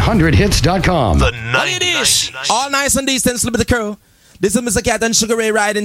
100hits.com. The 90s. All nice and decent, slip of the crew. This is Mr. Cat and Sugar Ray riding